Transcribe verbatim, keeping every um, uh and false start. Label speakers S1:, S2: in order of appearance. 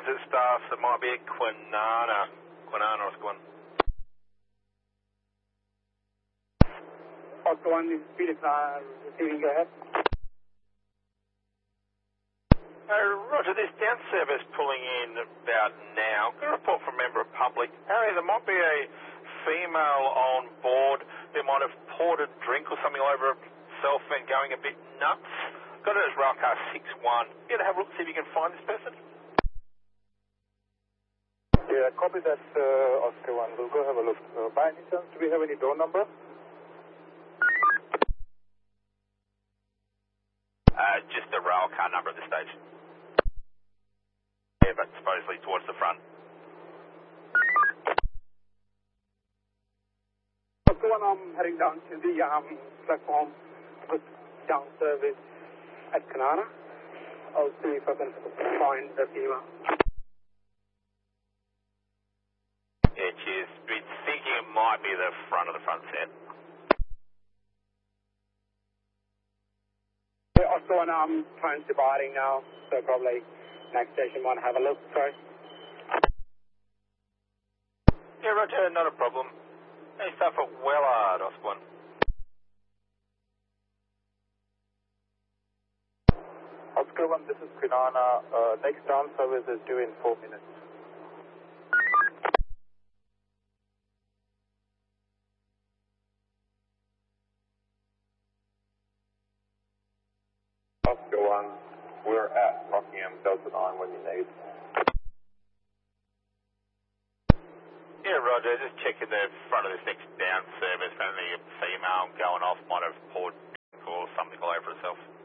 S1: transit staff that might be at Kwinana. Kwinana, Oscar one.
S2: Oscar one, this is Peter Clark, receiving, go ahead.
S1: Uh, Roger, this down service pulling in about now. Got a report from a member of public. Harry, there might be a female on board who might have poured a drink or something over herself and going a bit nuts. Got it as Railcar six one. You gonna have a look, see if you can find this person?
S3: Yeah, copy that, uh, Oscar one. We'll go have a look. Uh, by any chance, do we have any door number?
S1: Uh, just the rail car number at this stage. Yeah, but supposedly towards the front.
S2: Oscar one, I'm heading down to the um, platform with down service at Kwinana. I'll see if I can find the female.
S1: Yeah, cheers. Been thinking it might be the front of the front set.
S2: Yeah, Oscar one, I'm trans-dividing now, so probably next station might have a look, sorry.
S1: Yeah, Roger, not a problem. Any stuff at Wellard, Oscar one.
S3: Oscar one, this is Kwinana. Uh, next down service is due in four minutes. Oscar one, we're at Rockingham Delta nine when you need.
S1: Yeah, Roger, just checking the front of this next down service. Only a female going off might have poured or something all over herself.